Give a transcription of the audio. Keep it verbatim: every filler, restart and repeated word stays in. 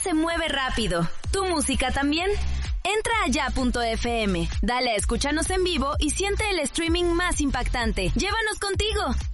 se mueve rápido. ¿Tu música también? Entra a ya punto efe eme, dale a escúchanos en vivo y siente el streaming más impactante. ¡Llévanos contigo!